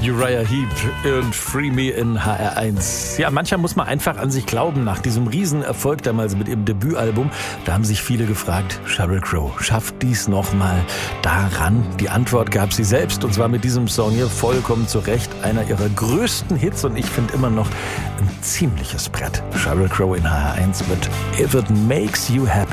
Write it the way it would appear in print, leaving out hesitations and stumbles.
Uriah Heep und Free Me in HR1. Ja, manchmal muss man einfach an sich glauben. Nach diesem Riesenerfolg damals mit ihrem Debütalbum, da haben sich viele gefragt, Sheryl Crow, schafft dies nochmal daran? Die Antwort gab sie selbst, und zwar mit diesem Song hier vollkommen zu Recht. Einer ihrer größten Hits, und ich finde immer noch ein ziemliches Brett. Sheryl Crow in HR1 mit If It Makes You Happy.